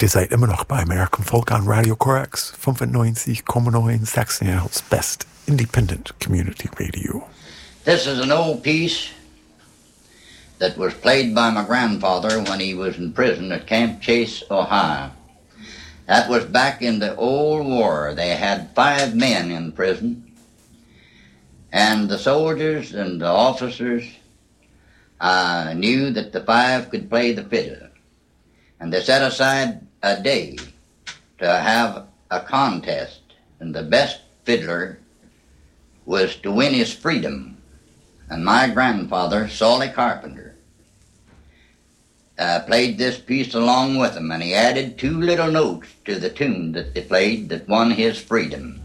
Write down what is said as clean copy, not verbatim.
Und ihr seid immer noch bei American Folk on Radio Corax 95,9 Saxon Hills Best Independent Community Radio. This is an old piece that was played by my grandfather when he was in prison at Camp Chase, Ohio. That was back in the old war. They had 5 men in prison. And the soldiers and the officers knew that the 5 could play the fiddle. And they set aside a day to have a contest. And the best fiddler was to win his freedom. And my grandfather, Solly Carpenter, played this piece along with him. And he added 2 little notes to the tune that they played that won his freedom.